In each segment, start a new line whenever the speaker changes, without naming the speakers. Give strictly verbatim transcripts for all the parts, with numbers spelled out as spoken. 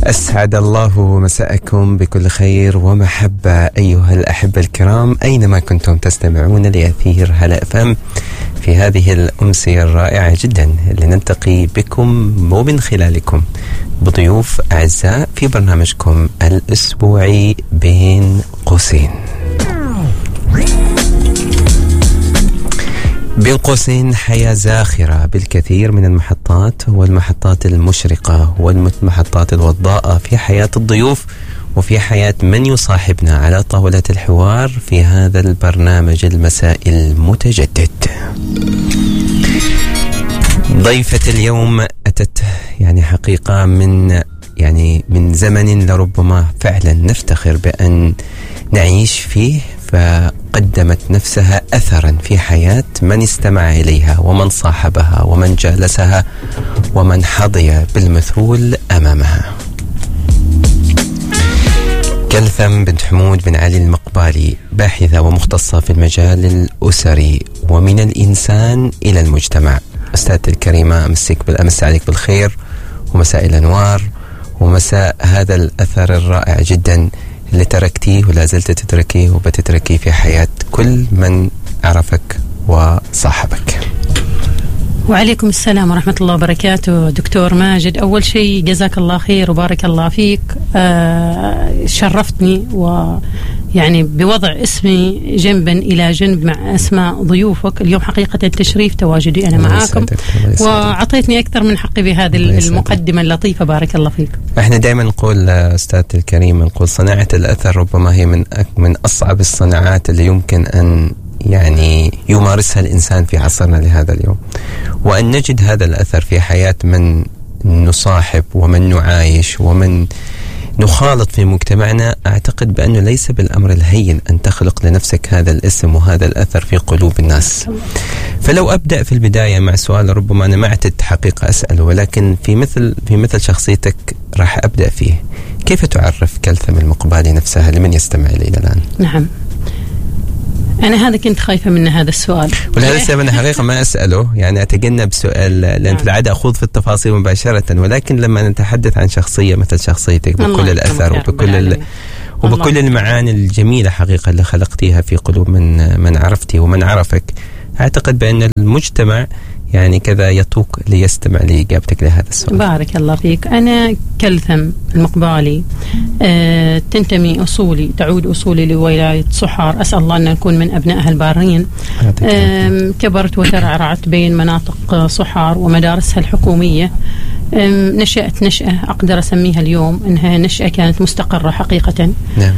أسعد الله مساءكم بكل خير ومحبة أيها الأحبة الكرام أينما كنتم تستمعون لأثير هلا اف ام في هذه الأمسية الرائعة جدا اللي نلتقي بكم ومن خلالكم بضيوف أعزاء في برنامجكم الأسبوعي بين قوسين. بين قوسين حياة زاخرة بالكثير من المحطات والمحطات المشرقة والمحطات الوضاءة في حياة الضيوف وفي حياة من يصاحبنا على طاولة الحوار في هذا البرنامج المسائي المتجدد. ضيفة اليوم أتت يعني حقيقة من يعني من زمن لربما فعلا نفتخر بأن نعيش فيه، فقدمت نفسها أثرا في حياة من استمع إليها ومن صاحبها ومن جالسها ومن حظي بالمثول أمامها. كلثم بنت حمود بن علي المقبالي، باحثة ومختصة في المجال الأسري ومن الإنسان إلى المجتمع. أستاذتي الكريمة، أمسيك بالأمس عليك بالخير ومساء الأنوار ومساء هذا الأثر الرائع جدا اللي تركتيه ولا زلت تتركيه وبتتركيه في حياة كل من عرفك وصاحبك.
وعليكم السلام ورحمة الله وبركاته. دكتور ماجد، أول شيء جزاك الله خير وبارك الله فيك. آه شرفتني ويعني بوضع اسمي جنبا إلى جنب مع أسماء ضيوفك اليوم. حقيقة تشريف تواجدي أنا معاكم، وعطيتني أكثر من حقي بهذه المقدمة اللطيفة. بارك الله فيك. احنا
دائما نقول أستاذتي الكريمة، نقول صناعة الأثر ربما هي من من أصعب الصناعات اللي يمكن أن يعني يمارسها الإنسان في عصرنا لهذا اليوم، وأن نجد هذا الأثر في حياة من نصاحب ومن نعايش ومن نخالط في مجتمعنا. أعتقد بأنه ليس بالأمر الهين أن تخلق لنفسك هذا الاسم وهذا الأثر في قلوب الناس. فلو أبدأ في البداية مع سؤال ربما أنا ما اعتدت حقيقة أسأله، ولكن في مثل في مثل شخصيتك راح أبدأ فيه. كيف تعرف كلثم المقبالي نفسها لمن يستمع إلي الآن؟
نعم، أنا هذا كنت خايفة من هذا السؤال،
ولهذا السبب أنا حقيقة ما أسأله، يعني أتجنب سؤال لأن في العادة أخوض في التفاصيل مباشرة، ولكن لما نتحدث عن شخصية مثل شخصيتك بكل الأثر وبكل ال... وبكل المعاني الجميلة حقيقة اللي خلقتيها في قلوب من من عرفتي ومن عرفك، أعتقد بأن المجتمع يعني كذا يطوق ليستمع لإجابتك لهذا السؤال.
بارك الله فيك. أنا كلثم المقبالي، أه تنتمي أصولي تعود أصولي لولاية صحار. أسأل الله أن نكون من أبنائها البارين. أه كبرت وترعرعت بين مناطق صحار ومدارسها الحكومية. نشأت نشأة أقدر أسميها اليوم أنها نشأة كانت مستقرة حقيقة.
نعم.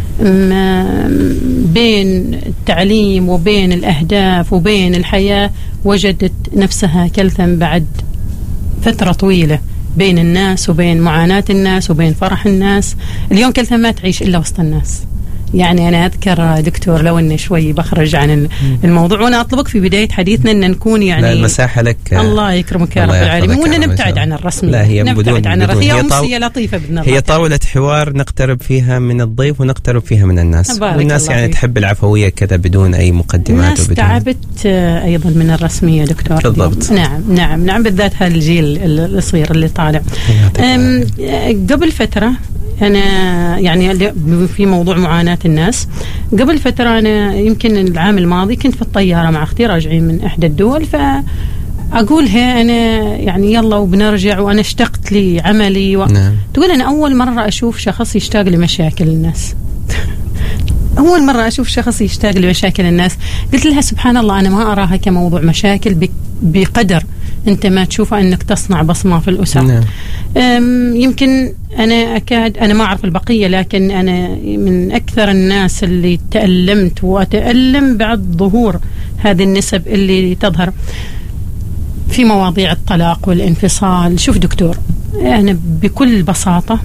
بين التعليم وبين الأهداف وبين الحياة وجدت نفسها كلثم بعد فترة طويلة بين الناس وبين معاناة الناس وبين فرح الناس. اليوم كلثم ما تعيش إلا وسط الناس. يعني أنا أذكر دكتور لو أني شوي بخرج عن الموضوع، وأنا أطلبك في بداية حديثنا أن نكون يعني
لا المساحة لك.
الله يكرمك يا رب العالمين، وأن نبتعد عن الرسمي.
لا هي
نبتعد
بدون
عن
بدون.
هي
طاو...
لطيفة بإذن الله.
هي طاولة حوار نقترب فيها من الضيف ونقترب فيها من الناس، والناس يعني فيك. تحب العفوية كذا بدون أي مقدمات.
الناس
وبدون...
تعبت أيضا من الرسمية دكتور.
بالضبط.
نعم نعم نعم، بالذات هالجيل الصغير اللي طالع. قبل فترة أنا يعني في موضوع معاناة الناس، قبل فترة أنا يمكن العام الماضي كنت في الطيارة مع أختي راجعين من إحدى الدول، فأقولها أنا يعني يلا وبنرجع وأنا اشتقت لعملي و...
نعم.
تقول أنا أول مرة أشوف شخص يشتاق لمشاكل الناس. أول مرة أشوف شخص يشتاق لمشاكل الناس. قلت لها سبحان الله، أنا ما أراها كموضوع مشاكل بقدر أنت ما تشوفه أنك تصنع بصمة في الأسر.
نعم.
يمكن أنا أكاد أنا ما أعرف البقية، لكن أنا من أكثر الناس اللي تألمت وأتألم بعد ظهور هذه النسب اللي تظهر في مواضيع الطلاق والانفصال. شوف دكتور، أنا بكل بساطة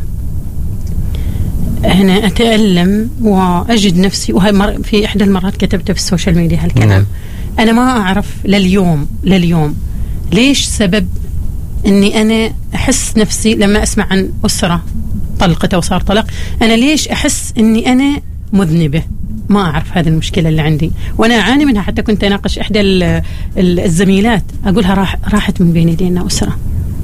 أنا أتألم وأجد نفسي، وهي في إحدى المرات كتبت في السوشيال ميديا هالكلام. نعم. أنا ما أعرف لليوم لليوم ليش سبب أني أنا أحس نفسي لما أسمع عن أسرة طلقت أو صار طلاق، أنا ليش أحس أني أنا مذنبة؟ ما أعرف هذه المشكلة اللي عندي، وأنا أعاني منها. حتى كنت أناقش إحدى الزميلات أقولها راح راحت من بين يدينا أسرة،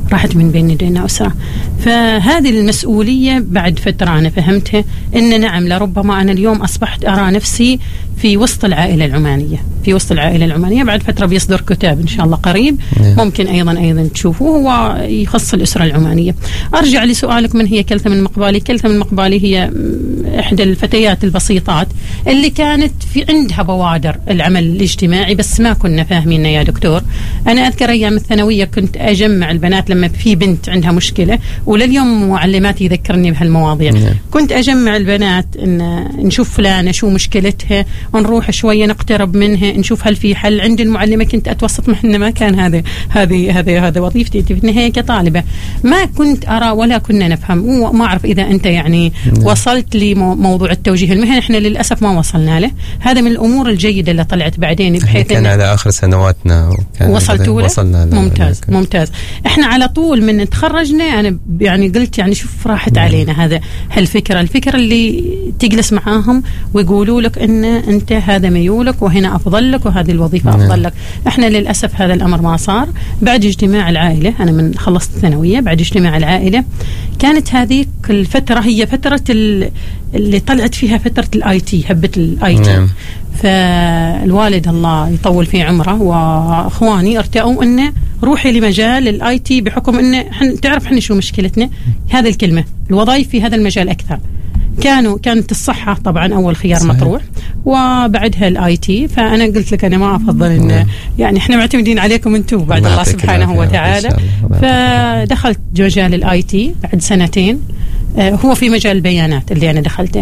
راحت من بين يدينا أسرة. فهذه المسؤولية بعد فترة أنا فهمتها إن نعم لربما أنا اليوم أصبحت أرى نفسي في وسط العائلة العمانية، في وسط العائلة العمانية. بعد فترة بيصدر كتاب إن شاء الله قريب ممكن أيضا أيضا تشوفوه، هو يخص الأسرة العمانية. أرجع لسؤالك من هي كلثم المقبالي. كلثم المقبالي هي إحدى الفتيات البسيطات اللي كانت في عندها بوادر العمل الاجتماعي بس ما كنا فاهمين يا دكتور. أنا أذكر أيام الثانوية كنت أجمع البنات لما في بنت عندها مشكلة، ولليوم معلماتي يذكرني بهالمواضيع. كنت أجمع البنات إن نشوف فلانة شو مشكلتها ونروح شوية نقترب منها نشوف هل في حل. عند المعلمة كنت أتوسط معها، ما كان هذا هذه هذه هذا وظيفتي في النهاية كطالبة. ما كنت أرى ولا كنا نفهم، وما أعرف إذا أنت يعني وصلت لموضوع التوجيه المهني. إحنا للأسف ما وصلنا له. هذا من الأمور الجيدة اللي طلعت بعدين بحيث
كان على آخر سنواتنا
وصلتوا له.
وصلنا له.
ممتاز ممتاز. إحنا على طول من تخرجنا أنا يعني قلت يعني شوف راحت علينا هذا هالفكرة الفكرة اللي تجلس معاهم ويقولوا لك إن أنت هذا ميولك وهنا أفضل لك وهذه الوظيفة
نعم.
أفضل لك. إحنا للأسف هذا الأمر ما صار. بعد اجتماع العائلة، أنا من خلصت الثانوية بعد اجتماع العائلة كانت هذه الفترة هي فترة اللي طلعت فيها فترة الاي تي، هبة الاي تي. نعم. فالوالد الله يطول في عمره واخواني ارتأوا انه روحي لمجال الاي تي بحكم انه تعرف احنا شو مشكلتنا، هذه الكلمة الوظائف في هذا المجال اكثر. كانوا كانت الصحة طبعا أول خيار صحيح. مطروح وبعدها الاي تي. فأنا قلت لك أنا ما أفضل إن يعني إحنا معتمدين عليكم أنتم بعد الله سبحانه وتعالى. فدخلت مجال الاي تي بعد سنتين. هو في مجال البيانات اللي أنا دخلته،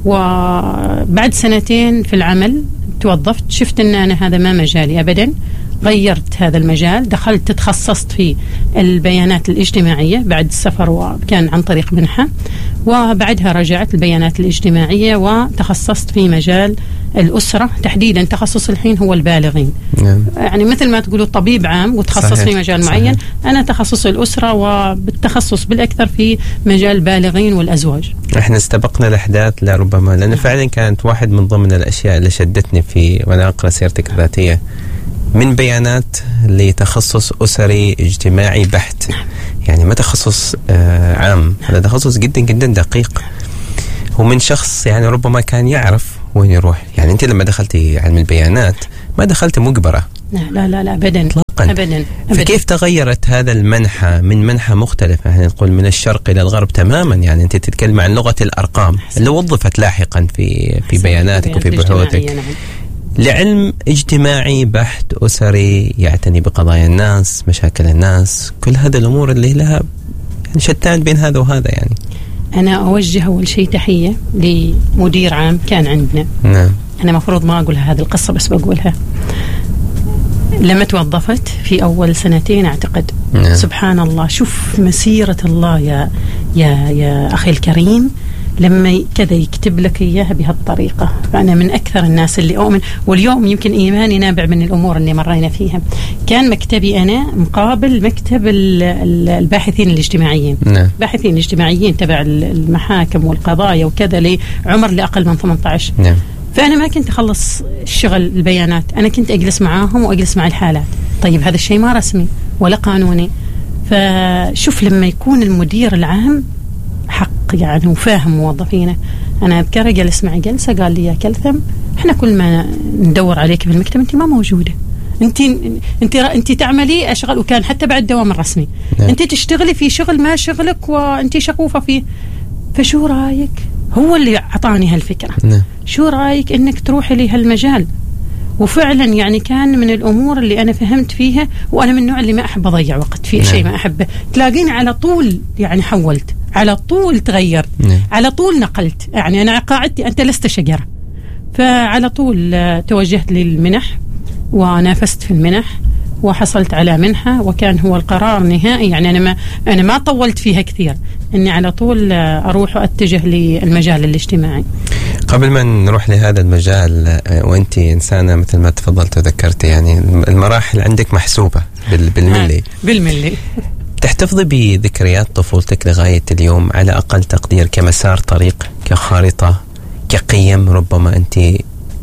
وبعد سنتين في العمل توظفت شفت أن أنا هذا ما مجالي أبدا. غيرت هذا المجال، دخلت تخصصت في البيانات الاجتماعية بعد السفر وكان عن طريق منحة، وبعدها رجعت البيانات الاجتماعية وتخصصت في مجال الأسرة تحديدا. تخصص الحين هو البالغين. نعم. يعني مثل ما تقولوا طبيب عام وتخصص صحيح. في مجال معين. صحيح. أنا تخصص الأسرة وبالتخصص بالأكثر في مجال البالغين والأزواج.
احنا استبقنا الأحداث لربما لأن فعلا كانت واحد من ضمن الأشياء اللي شدتني في وأنا أقرأ سيرتك الذاتية، من بيانات لتخصص أسري اجتماعي بحت. يعني ما تخصص آه عام، هذا تخصص جدا جدا دقيق، ومن شخص يعني ربما كان يعرف وين يروح. يعني أنت لما دخلتي علم البيانات ما دخلت مجبرة.
لا لا لا أبدا
أبدا, أبداً. فكيف تغيرت هذا المنحى من منحى مختلفة، يعني نقول من الشرق إلى الغرب تماما؟ يعني أنت تتكلم عن لغة الأرقام اللي وظفت لاحقا في في بياناتك وفي بحوثك، نعم. لعلم اجتماعي بحت أسري يعتني بقضايا الناس، مشاكل الناس، كل هذا الأمور اللي لها يعني شتان بين هذا وهذا. يعني
أنا أوجه أول شيء تحية لمدير عام كان عندنا. نعم. أنا مفروض ما أقولها هذه القصة بس بقولها. لما توظفت في أول سنتين أعتقد. نعم. سبحان الله، شوف مسيرة الله يا يا يا أخي الكريم لما كذا يكتب لك إياها بهالطريقة. فأنا من أكثر الناس اللي أؤمن، واليوم يمكن إيماني نابع من الأمور اللي مرينا فيها. كان مكتبي أنا مقابل مكتب الباحثين الاجتماعيين. نعم. باحثين الاجتماعيين تبع المحاكم والقضايا وكذا لعمر لأقل من ثمانية عشر. نعم. فأنا ما كنت أخلص الشغل البيانات، أنا كنت أجلس معاهم وأجلس مع الحالات. طيب هذا الشيء ما رسمي ولا قانوني. فشوف لما يكون المدير العام حق يعني وفاهم موظفينه. أنا أذكر جلس معي جلسة قال لي يا كلثم إحنا كل ما ندور عليك في المكتب أنت ما موجودة، أنت أنت أنت تعملي أشغل، وكان حتى بعد الدوام الرسمي. نعم. أنت تشتغلي في شغل ما شغلك وأنت شغوفة فيه. فشو رأيك؟ هو اللي أعطاني هالفكرة. نعم. شو رأيك إنك تروحي لي هالمجال؟ وفعلا يعني كان من الأمور اللي أنا فهمت فيها. وأنا من النوع اللي ما أحب أضيع وقت في. نعم. شيء ما أحبه. تلاقيني على طول يعني حولت، على طول تغيرت. نعم. على طول نقلت. يعني أنا قاعدتي أنت لست شجرة. فعلى طول توجهت للمنح ونافست في المنح وحصلت على منحة، وكان هو القرار نهائي. يعني أنا ما أنا ما طولت فيها كثير، إني على طول أروح وأتجه للمجال الاجتماعي.
قبل ما نروح لهذا المجال، وأنت إنسانة مثل ما تفضلت وذكرت يعني المراحل عندك محسوبة بالملي.
بالملي.
تحتفظي بذكريات طفولتك لغاية اليوم على أقل تقدير كمسار طريق، كخارطة، كقيم ربما أنت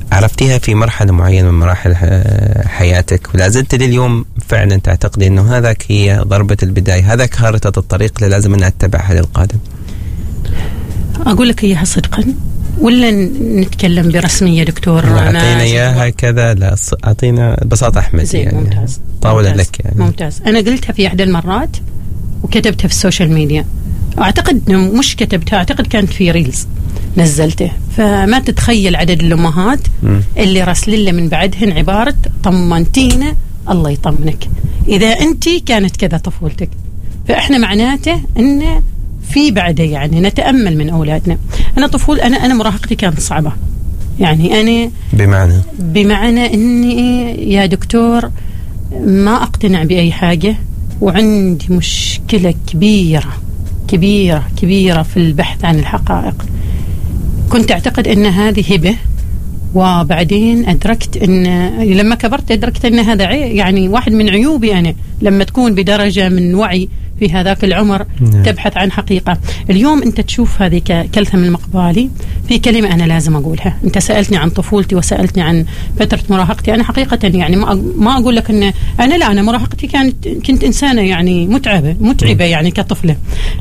عرفتيها في مرحلة معينة من مراحل حياتك ولا زلت لليوم فعلا تعتقدي أنه هذاك هي ضربة البداية، هذاك خارطة الطريق اللي لازم أن أتبعها للقادم؟
أقول لك إياها صدقا ولا نتكلم برسمية دكتور؟
أعطينا إياها كذا، لا أعطينا ببساطة أحمد يعني.
ممتاز.
طاولة
ممتاز.
لك يعني.
ممتاز. أنا قلتها في إحدى المرات وكتبتها في السوشيال ميديا، أعتقد مش كتبتها، أعتقد كانت في ريلز نزلته. فما تتخيل عدد الأمهات م. اللي راسلين من بعدهن عبارة طمنتينا الله يطمنك إذا أنت كانت كذا طفولتك. فإحنا معناته إن في بعده يعني نتأمل من أولادنا. أنا طفول أنا أنا مراهقتي كانت صعبة يعني. أنا
بمعنى
بمعنى إني يا دكتور ما أقتنع بأي حاجة، وعندي مشكلة كبيرة كبيرة كبيرة في البحث عن الحقائق. كنت أعتقد أن هذه هبة، وبعدين أدركت أن لما كبرت أدركت أن هذا يعني واحد من عيوبي أنا، لما تكون بدرجة من وعي في هذاك العمر نعم. تبحث عن حقيقة. اليوم أنت تشوف هذه كلثم المقبالي في كلمة أنا لازم أقولها. أنت سألتني عن طفولتي وسألتني عن فترة مراهقتي. أنا حقيقة يعني ما أقول لك أن أنا لا أنا مراهقتي كانت كنت إنسانة يعني متعبة متعبة يعني كطفلة.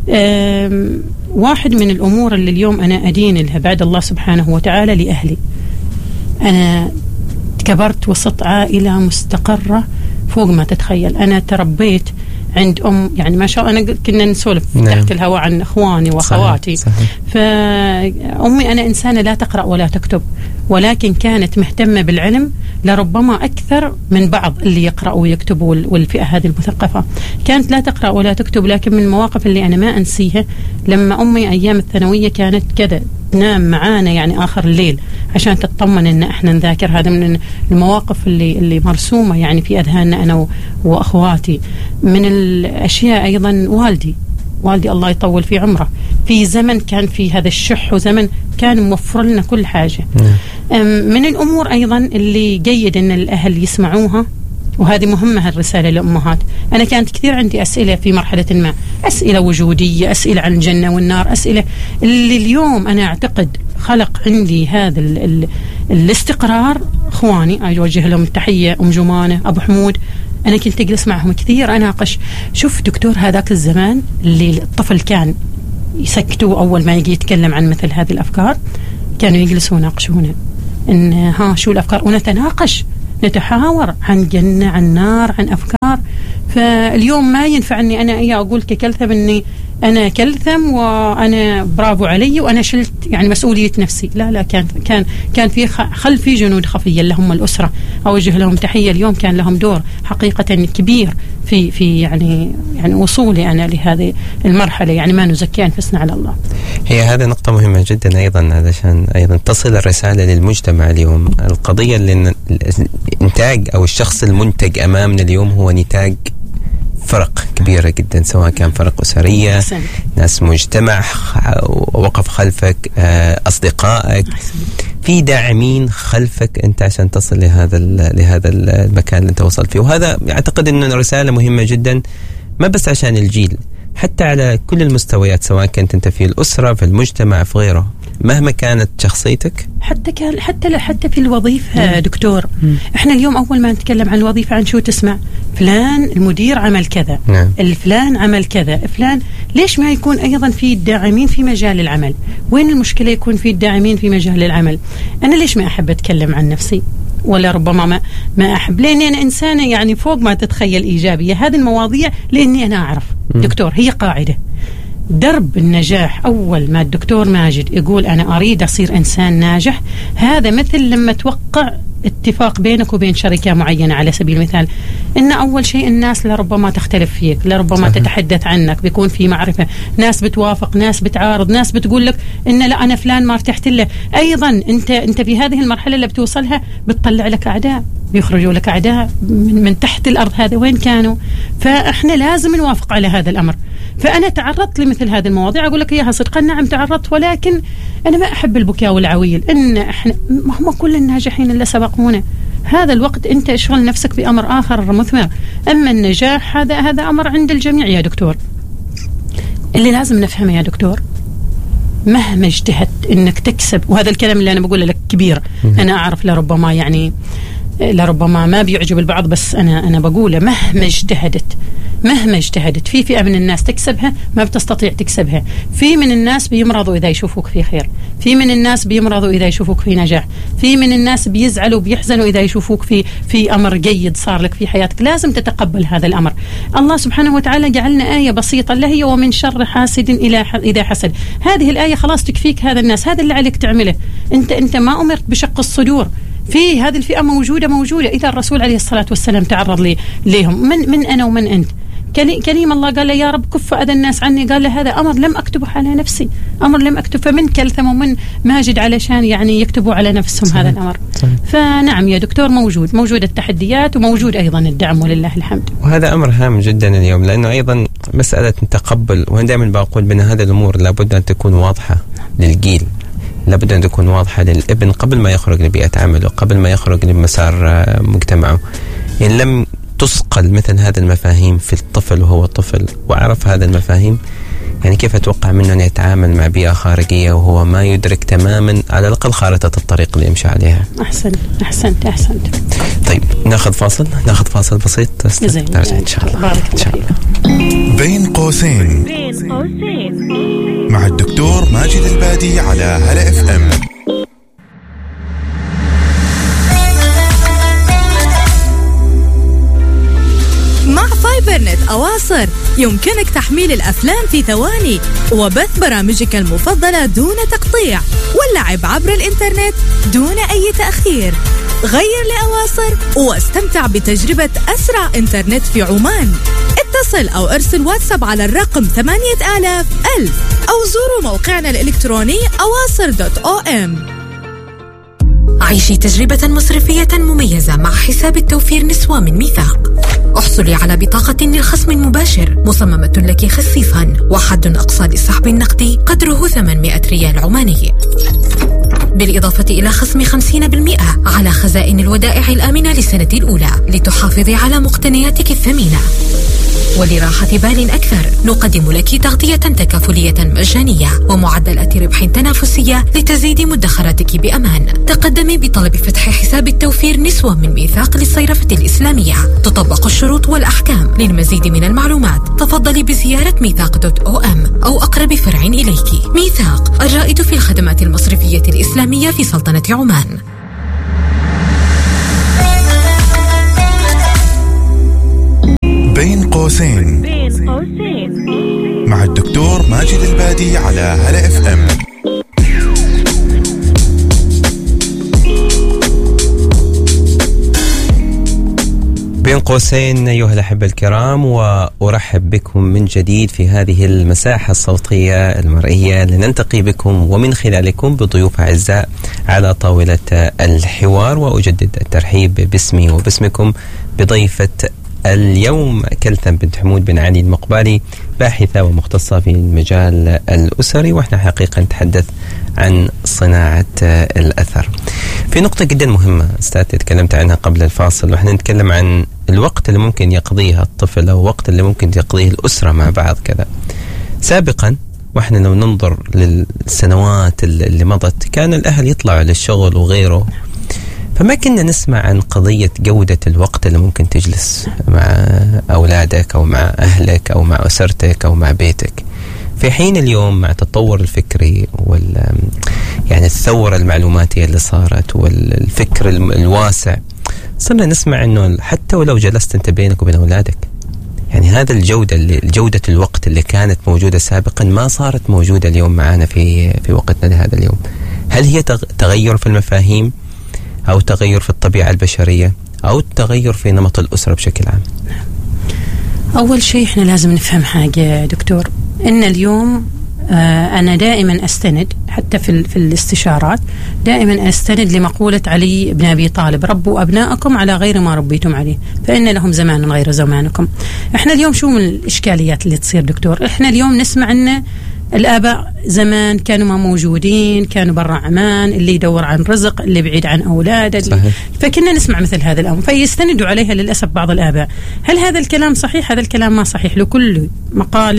واحد من الأمور اللي اليوم أنا أدين لها بعد الله سبحانه وتعالى لأهلي. أنا كبرت وسط عائلة مستقرة فوق ما تتخيل. أنا تربيت عند أم يعني ما شاء الله. أنا كنا نسولف نعم. تحت الهواء عن إخواني وأخواتي. صحيح. صحيح. فأمي أنا إنسانة لا تقرأ ولا تكتب، ولكن كانت مهتمة بالعلم لربما أكثر من بعض اللي يقرأوا ويكتبوا والفئة هذه المثقفة. كانت لا تقرأ ولا تكتب، لكن من المواقف اللي أنا ما أنسيها لما أمي أيام الثانوية كانت كذا تنام معانا يعني آخر الليل عشان تطمن إن إحنا نذاكر. هذا من المواقف اللي اللي مرسومة يعني في أذهاننا أنا وأخواتي. من الأشياء أيضا والدي والدي الله يطول في عمره، في زمن كان في هذا الشح وزمن كان موفر لنا كل حاجة. من الأمور أيضا اللي جيد أن الأهل يسمعوها، وهذه مهمة هالرسالة للأمهات. أنا كانت كثير عندي أسئلة في مرحلة ما، أسئلة وجودية، أسئلة عن الجنة والنار، أسئلة اللي اليوم أنا أعتقد خلق عندي هذا ال ال الاستقرار. إخواني أوجه لهم التحية، أم جمانة، أبو حمود، أنا كنت أجلس معهم كثير أناقش. شوف دكتور هذاك الزمان اللي الطفل كان يسكتوا أول ما يجي يتكلم عن مثل هذه الأفكار، كانوا يجلسوا يناقشونا إن ها شو الأفكار، ونتناقش نتحاور عن جنة عن نار عن أفكار. فاليوم ما ينفعني أنا إياه أقول ككلثم إني أنا كلثم وأنا برافو علي وأنا شلت يعني مسؤولية نفسي. لا لا كان كان كان في خلفي جنود خفية اللي هم الأسرة، أوجه لهم تحية. اليوم كان لهم دور حقيقة كبير في في يعني يعني وصولي أنا لهذه المرحلة. يعني ما نزكي أنفسنا على الله. هي
هذه نقطة مهمة جدا أيضا علشان أيضا تصل الرسالة للمجتمع اليوم. القضية اللي الإنتاج أو الشخص المنتج أمامنا اليوم هو نتاج فرق كبيرة جدا، سواء كان فرق أسرية، أحسن. ناس مجتمع وقف خلفك، أصدقائك، أحسن. في داعمين خلفك أنت عشان تصل لهذا لهذا المكان اللي أنت وصلت فيه. وهذا أعتقد أنه رسالة مهمة جدا، ما بس عشان الجيل، حتى على كل المستويات، سواء كنت أنت في الأسرة في المجتمع في غيره، مهما كانت شخصيتك.
حتى كان حتى حتى في الوظيفة مم. دكتور مم. احنا اليوم اول ما نتكلم عن الوظيفة عن شو تسمع؟ فلان المدير عمل كذا، نعم. الفلان عمل كذا، فلان. ليش ما يكون ايضا في الداعمين في مجال العمل؟ وين المشكلة يكون في الداعمين في مجال العمل؟ انا ليش ما احب اتكلم عن نفسي؟ ولا ربما ما ما احب، لاني انا انسانة يعني فوق ما تتخيل ايجابية. هذه المواضيع لاني انا اعرف مم. دكتور هي قاعدة درب النجاح. أول ما الدكتور ماجد يقول أنا أريد أصير إنسان ناجح، هذا مثل لما توقع اتفاق بينك وبين شركة معينة على سبيل المثال، إن أول شيء الناس لربما تختلف فيك، لربما صحيح. تتحدث عنك، بيكون في معرفة، ناس بتوافق، ناس بتعارض، ناس بتقول لك إن لا أنا فلان ما ارتحت له. أيضا أنت أنت في هذه المرحلة اللي بتوصلها بتطلع لك أعداء، بيخرجوا لك أعداء من, من تحت الأرض. هذا وين كانوا؟ فإحنا لازم نوافق على هذا الأمر. فأنا تعرضت لمثل هذه المواضيع، أقول لك إياها صدقا، نعم تعرضت، ولكن أنا ما أحب البكاء والعويل. إن إحنا ما هم كل الناجحين اللي سبقونا. هذا الوقت أنت اشغل نفسك بأمر آخر مثمر. أما النجاح هذا هذا أمر عند الجميع يا دكتور. اللي لازم نفهمه يا دكتور مهما اجتهدت انك تكسب، وهذا الكلام اللي انا بقوله لك كبير، انا اعرف لربما يعني لربما ما بيعجب البعض، بس انا انا بقوله مهما اجتهدت مهما اجتهدت في فئة من الناس تكسبها ما بتستطيع تكسبها. في من الناس بيمرضوا إذا يشوفوك في خير، في من الناس بيمرضوا إذا يشوفوك في نجاح، في من الناس بيزعلوا وبيحزنوا إذا يشوفوك في في أمر جيد صار لك في حياتك. لازم تتقبل هذا الأمر. الله سبحانه وتعالى جعلنا آية بسيطة اللي هي ومن شر حاسد إلى إذا حسد. هذه الآية خلاص تكفيك هذا الناس، هذا اللي عليك تعمله. أنت أنت ما أمرت بشق الصدور. في هذه الفئة موجودة موجودة إذا الرسول عليه الصلاة والسلام تعرض لي ليهم. من من أنا ومن أنت. كريم الله قال له يا رب كف أذى الناس عني، قال له هذا أمر لم أكتبه على نفسي، أمر لم أكتب، فمن كلثم ومن ماجد علشان يعني يكتبوا على نفسهم صحيح. هذا الأمر صحيح. فنعم يا دكتور موجود موجود التحديات وموجود أيضا الدعم ولله الحمد.
وهذا أمر هام جدا اليوم، لأنه أيضا مسألة تقبل، وأنا دائما بقول بأن هذه الأمور لابد أن تكون واضحة للجيل، لابد أن تكون واضحة للابن قبل ما يخرج لبيئة عمله، قبل ما يخرج لمسار مجتمعه. إن لم تسقل مثل هذه المفاهيم في الطفل وهو طفل وعرف هذه المفاهيم، يعني كيف أتوقع منه أن يتعامل مع بيئة خارجية وهو ما يدرك تماما على الأقل خارطة الطريق اللي يمشي عليها.
أحسنت أحسنت أحسنت.
طيب ناخذ فاصل ناخذ فاصل بسيط نرجع إن شاء الله.
بارك الله فيك.
بين قوسين مع الدكتور ماجد البادي على هلا اف ام.
مع فايبرنت أواصر يمكنك تحميل الأفلام في ثواني وبث برامجك المفضلة دون تقطيع واللعب عبر الإنترنت دون أي تأخير. غير لأواصر واستمتع بتجربة أسرع إنترنت في عمان. اتصل أو ارسل واتساب على الرقم ثمانية آلاف ألف أو زوروا موقعنا الإلكتروني أواصر دوت أو إم.
عيشي تجربة مصرفية مميزة مع حساب التوفير نسوة من ميثاق. احصلي على بطاقة للخصم مباشر مصممة لك خصيصا، وحد أقصى للسحب النقدي قدره ثمانمائة ريال عماني، بالإضافة إلى خصم خمسين بالمئة على خزائن الودائع الآمنة للسنة الأولى لتحافظي على مقتنياتك الثمينة. ولراحة بال أكثر نقدم لك تغطية تكافلية مجانية ومعدلات ربح تنافسية لتزيد مدخراتك بأمان. تقدمي بطلب فتح حساب التوفير نسوة من ميثاق للصيرفة الإسلامية. تطبق الشروط والأحكام. للمزيد من المعلومات تفضلي بزيارة ميثاق دوت أو أم أو أقرب فرع إليك. ميثاق الرائد في الخدمات المصرفية الإسلامية في سلطنة عمان.
بين قوسين مع الدكتور ماجد البادي على هلا اف ام.
بين قوسين أيها الأحبة الكرام، وأرحب بكم من جديد في هذه المساحة الصوتية المرئية لنلتقي بكم ومن خلالكم بضيوف أعزاء على طاولة الحوار. وأجدد الترحيب باسمي وباسمكم بضيفة اليوم كلثم بنت حمود بن علي المقبالي، باحثة ومختصة في المجال الأسري، وإحنا حقيقة نتحدث عن صناعة الأثر. في نقطة جدا مهمة أستاذ تكلمت عنها قبل الفاصل، وإحنا نتكلم عن الوقت اللي ممكن يقضيها الطفل أو الوقت اللي ممكن يقضيه الأسرة مع بعض كذا. سابقا وإحنا لو ننظر للسنوات اللي مضت كان الأهل يطلعوا للشغل وغيره، فما كنا نسمع عن قضية جودة الوقت اللي ممكن تجلس مع أولادك أو مع أهلك أو مع أسرتك أو مع بيتك. في حين اليوم مع التطور الفكري وال يعني الثورة المعلوماتية اللي صارت والفكر الواسع، صرنا نسمع إنه حتى ولو جلست أنت بينك وبين أولادك، يعني هذا الجودة اللي جودة الوقت اللي كانت موجودة سابقا ما صارت موجودة اليوم معنا في في وقتنا لهذا اليوم. هل هي تغير في المفاهيم أو تغير في الطبيعة البشرية أو تغير في نمط الأسرة بشكل عام؟
أول شيء إحنا لازم نفهم حاجة دكتور، إن اليوم آه أنا دائما أستند حتى في, في الاستشارات دائما أستند لمقولة علي بن أبي طالب: ربوا أبناءكم على غير ما ربيتم عليه فإن لهم زمان غير زمانكم. إحنا اليوم شو من الإشكاليات اللي تصير دكتور؟ إحنا اليوم نسمع أن الآباء زمان كانوا ما موجودين، كانوا برا عمان، اللي يدور عن رزق، اللي بعيد عن أولاده، فكنا نسمع مثل هذا الأمر فيستندوا عليها للأسف بعض الآباء. هل هذا الكلام صحيح؟ هذا الكلام ما صحيح. لكل مقال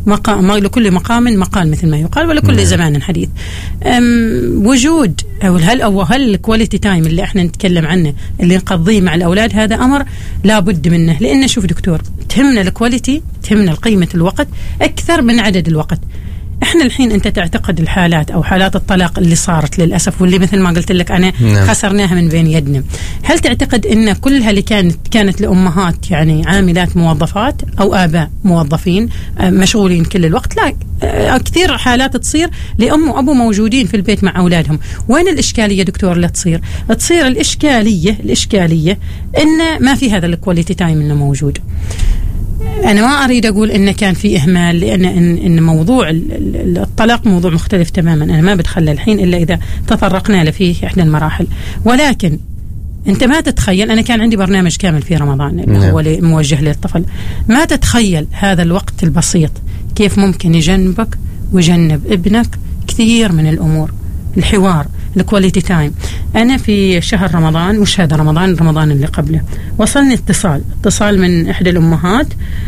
مقام، لكل مقام مقال مثل ما يقال، ولكل نعم. زمان حديث. وجود أو هل أو هل الكواليتي تايم اللي احنا نتكلم عنه اللي نقضيه مع الأولاد هذا أمر لابد منه، لأن شوف دكتور تهمنا الكواليتي، تهمنا قيمة الوقت أكثر من عدد الوقت. احنا الحين انت تعتقد الحالات او حالات الطلاق اللي صارت للاسف واللي مثل ما قلت لك انا نعم. خسرناها من بين يدنا، هل تعتقد ان كلها اللي كانت كانت لامهات يعني عاملات موظفات او اباء موظفين مشغولين كل الوقت؟ لا، كثير حالات تصير لام وابو موجودين في البيت مع اولادهم. وين الاشكاليه دكتور اللي تصير؟ تصير الاشكاليه الاشكاليه ان ما في هذا الكواليتي تايم انه موجود. أنا ما أريد أقول إن كان في إهمال، لأن إن, إن موضوع الطلاق موضوع مختلف تماما، أنا ما بدخل الحين إلا إذا تطرقنا له في إحدى المراحل. ولكن أنت ما تتخيل، أنا كان عندي برنامج كامل في رمضان اللي هو موجه للطفل، ما تتخيل هذا الوقت البسيط كيف ممكن يجنبك ويجنب ابنك كثير من الأمور. الحوار، الكواليتي تايم. أنا في شهر رمضان، مش هذا رمضان، رمضان اللي قبله، وصلني اتصال اتصال من إحدى الأمهات،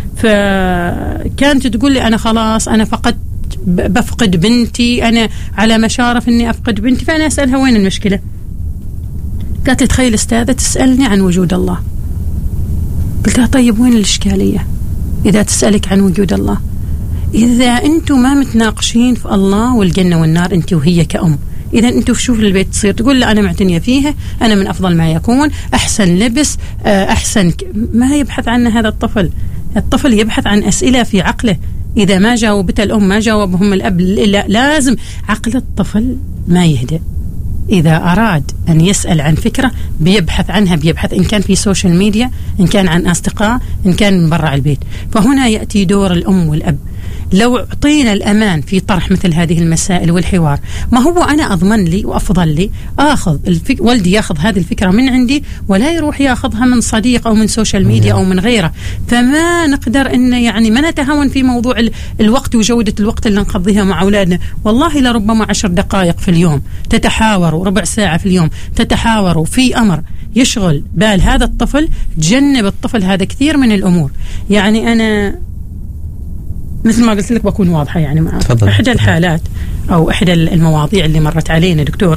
فكانت تقول لي أنا خلاص أنا فقدت بفقد بنتي، أنا على مشارف إني أفقد بنتي. فأنا أسألها وين المشكلة؟ قالت لي تخيل أستاذة تسألني عن وجود الله. قلت لها طيب وين الإشكالية إذا تسألك عن وجود الله؟ إذا أنتم ما متناقشين في الله والجنة والنار أنت وهي كأم، إذا أنتوا شوف البيت تصير تقول لا أنا معتنية فيها، أنا من أفضل ما يكون، أحسن لبس، أحسن ك... ما يبحث عنه هذا الطفل. الطفل يبحث عن أسئلة في عقله، إذا ما جاوبته الأم ما جاوبهم الأب، لا لازم عقل الطفل ما يهدأ. إذا أراد أن يسأل عن فكرة بيبحث عنها، بيبحث إن كان في سوشيال ميديا، إن كان عن أصدقاء، إن كان من برا البيت. فهنا يأتي دور الأم والأب. لو أعطينا الأمان في طرح مثل هذه المسائل والحوار، ما هو أنا أضمن لي وأفضل لي أخذ الفك... والدي يأخذ هذه الفكرة من عندي ولا يروح يأخذها من صديق أو من سوشيال ميديا أو من غيره. فما نقدر إن يعني ما نتهاون في موضوع ال... الوقت وجودة الوقت اللي نقضيها مع أولادنا. والله لربما عشر دقائق في اليوم تتحاوروا، ربع ساعة في اليوم تتحاوروا في أمر يشغل بال هذا الطفل، تجنب الطفل هذا كثير من الأمور. يعني أنا مثل ما قلت لك بكون واضحة يعني معك.
تفضل.
إحدى الحالات أو إحدى المواضيع اللي مرت علينا دكتور،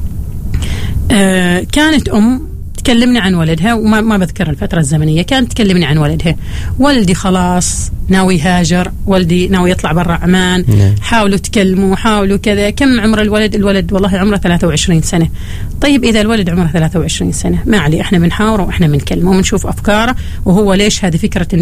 آه كانت أم تكلمني عن ولدها، وما ما بذكر الفترة الزمنية، كانت تكلمني عن ولدها. ولدي خلاص ناوي هاجر، ولدي ناوي يطلع برا عمان، نعم. حاولوا تكلموا، حاولوا كذا. كم عمر الولد؟ الولد والله عمره ثلاثة وعشرين سنة. طيب إذا الولد عمره ثلاثة وعشرين سنة ما عليه، إحنا بنحاوره وإحنا بنكلمه وبنشوف أفكاره، وهو ليش هذه فكرة